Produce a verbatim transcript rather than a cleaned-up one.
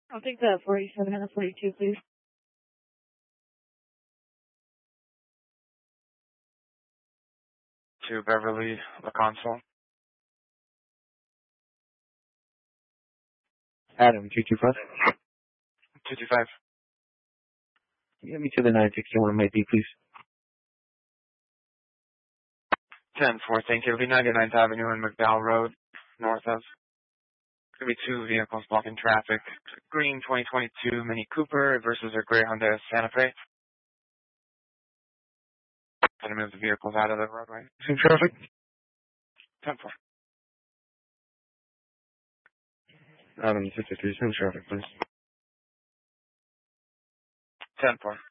I'll take the forty-seven and the forty-two, please. To Beverly La Console. Adam, two two five. two two five. Get me to the nine sixty-one might be, please. ten four, thank you. It'll be ninety-ninth Avenue and McDowell Road, north of. There'll be two vehicles blocking traffic. Green twenty twenty-two Mini Cooper versus a gray Hyundai Santa Fe. Gonna move the vehicles out of the roadway. Some traffic? ten four. Adam, fifty-three, some traffic, please. ten four.